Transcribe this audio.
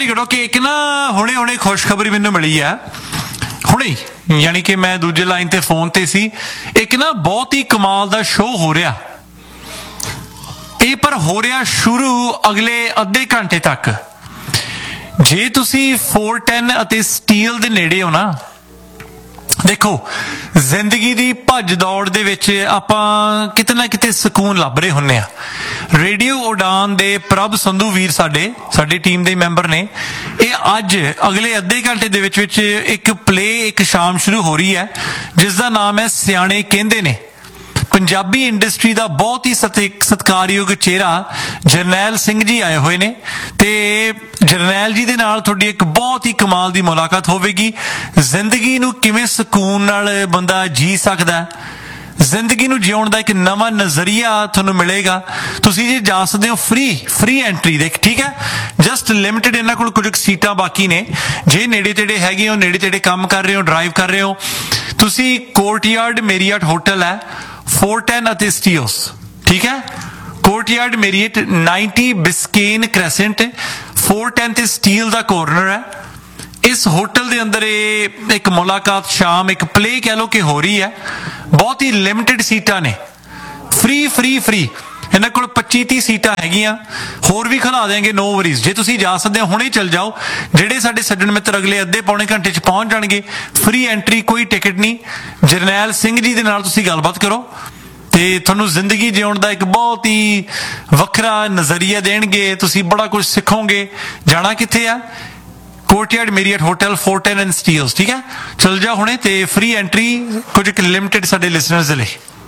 ਕਰੋ ਕਿ ਇੱਕ ਨਾ ਹੁਣੇ ਖੁਸ਼ਖਬਰੀ ਮੈਨੂੰ ਮਿਲੀ ਆ ਹੁਣੇ, ਯਾਨੀ ਕਿ ਮੈਂ ਦੂਜੇ ਲਾਈਨ ਤੇ ਫੋਨ ਤੇ ਸੀ। ਇੱਕ ਨਾ ਬਹੁਤ ਹੀ ਕਮਾਲ ਦਾ ਸ਼ੋਅ ਹੋ ਰਿਹਾ ਇਹ, ਪਰ ਹੋ ਰਿਹਾ ਸ਼ੁਰੂ ਅਗਲੇ ਅੱਧੇ ਘੰਟੇ ਤੱਕ। ਜੇ ਤੁਸੀਂ 410 ਅਤੇ ਸਟੀਲ ਦੇ ਨੇੜੇ ਹੋ ਨਾ, ਦੇਖੋ ਜ਼ਿੰਦਗੀ ਦੀ ਭੱਜ ਦੌੜ ਦੇ ਵਿੱਚ ਆਪਾਂ ਕਿਤੇ ਨਾ ਕਿਤੇ ਸਕੂਨ ਲੱਭ ਰਹੇ ਹੁੰਨੇ ਆ। ਰੇਡੀਓ ਉਡਾਨ ਦੇ ਪ੍ਰਭ ਸੰਧੂ ਵੀਰ ਸਾਡੀ ਟੀਮ ਦੇ ਮੈਂਬਰ ਨੇ, ਇਹ ਅੱਜ ਅਗਲੇ ਅੱਧੇ ਘੰਟੇ ਦੇ ਵਿੱਚ ਇੱਕ ਸ਼ਾਮ ਸ਼ੁਰੂ ਹੋ ਰਹੀ ਹੈ ਜਿਸ ਦਾ ਨਾਮ ਹੈ ਸਿਆਣੇ ਕਹਿੰਦੇ ਨੇ। ਪੰਜਾਬੀ ਇੰਡਸਟਰੀ ਦਾ ਬਹੁਤ ਹੀ ਸਤਿਕਾਰਯੋਗ ਚਿਹਰਾ ਜਰਨੈਲ ਸਿੰਘ ਜੀ ਆਏ ਹੋਏ ਨੇ ਤੇ ਜਰਨੈਲ ਜੀ ਦੇ ਨਾਲ ਤੁਹਾਡੀ ਇੱਕ ਬਹੁਤ ਹੀ ਕਮਾਲ ਦੀ ਮੁਲਾਕਾਤ ਹੋਵੇਗੀ। ਜ਼ਿੰਦਗੀ ਨੂੰ ਕਿਵੇਂ ਸਕੂਨ ਨਾਲ ਬੰਦਾ ਜੀ ਸਕਦਾ, ਜ਼ਿੰਦਗੀ ਨੂੰ ਜਿਉਣ ਦਾ ਇੱਕ ਨਵਾਂ ਨਜ਼ਰੀਆ ਤੁਹਾਨੂੰ ਮਿਲੇਗਾ। ਤੁਸੀਂ ਜੇ ਜਾ ਸਕਦੇ ਹੋ ਫ੍ਰੀ ਐਂਟਰੀ ਦੇ, ਠੀਕ ਹੈ, ਜਸਟ ਲਿਮਿਟਡ ਇਹਨਾਂ ਕੋਲ ਕੁਝ ਸੀਟਾਂ ਬਾਕੀ ਨੇ। ਜੇ ਨੇੜੇ ਤੇੜੇ ਹੈਗੇ ਹੋ, ਨੇੜੇ ਤੇੜੇ ਕੰਮ ਕਰ ਰਹੇ ਹੋ, ਡਰਾਈਵ ਕਰ ਰਹੇ ਹੋ, ਤੁਸੀਂ ਕੋਰਟਯਾਰਡ ਮੈਰੀਅਟ ਹੋਟਲ ਹੈ 410 ਅਤੇ ਸਟੀਲਸ, ਠੀਕ ਹੈ, ਕੋਰਟਯਾਰਡ ਮੈਰੀਅਟ 90 ਬਿਸਕੇਨ ਕ੍ਰੈਸੈਂਟ 410 ਤੇ ਸਟੀਲ ਦਾ ਕੋਰਨਰ ਹੈ। ਇਸ ਹੋਟਲ ਦੇ ਅੰਦਰ ਇਹ ਇੱਕ ਮੁਲਾਕਾਤ ਸ਼ਾਮ, ਇੱਕ ਪਲੇ ਕਹਿ ਲਓ ਕਿ ਹੋ ਰਹੀ ਹੈ। ਬਹੁਤ ਹੀ ਲਿਮਿਟਡ ਸੀਟਾਂ ਨੇ, ਫ੍ਰੀ ਇਹਨਾਂ ਕੋਲ 25-30 ਸੀਟਾਂ ਹੈਗੀਆਂ, ਹੋਰ ਵੀ ਖਿਲਾ ਦੇਣਗੇ, ਨੋ ਵਰੀਜ਼। ਜੇ ਤੁਸੀਂ ਜਾ ਸਕਦੇ ਹੋ ਹੁਣੇ ਚੱਲ ਜਾਓ। ਜਿਹੜੇ ਸਾਡੇ ਸੱਜਣ ਮਿੱਤਰ ਅਗਲੇ ਅੱਧੇ ਪੌਣੇ ਘੰਟੇ 'ਚ ਪਹੁੰਚ ਜਾਣਗੇ। ਫ੍ਰੀ ਐਂਟਰੀ, ਕੋਈ ਟਿਕਟ ਨਹੀਂ। ਜਰਨੈਲ ਸਿੰਘ ਜੀ ਦੇ ਨਾਲ ਤੁਸੀਂ ਗੱਲਬਾਤ ਕਰੋ ਤੇ ਤੁਹਾਨੂੰ ਜ਼ਿੰਦਗੀ ਜਿਉਣ ਦਾ ਇੱਕ ਬਹੁਤ ਹੀ ਵੱਖਰਾ ਨਜ਼ਰੀਆ ਦੇਣਗੇ। ਤੁਸੀਂ ਬੜਾ ਕੁਝ ਸਿੱਖੋਗੇ। ਜਾਣਾ ਕਿੱਥੇ ਆ? Courtyard Marriott hotel 410 and Steeles, ਠੀਕ ਹੈ। ਚੱਲ ਜਾ ਹੁਣੇ ਤੇ ਫ੍ਰੀ ਐਂਟਰੀ, ਕੁਝ ਲਿਮਿਟਡ ਸਾਡੇ ਲਿਸਨਰਸ ਦੇ ਲਈ।